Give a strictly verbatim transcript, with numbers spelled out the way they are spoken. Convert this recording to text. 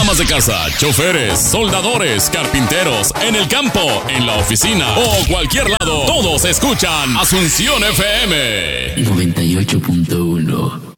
amas de casa, choferes, soldadores, carpinteros, en el campo, en la oficina o cualquier lado, todos escuchan Asunción F M noventa y ocho punto uno.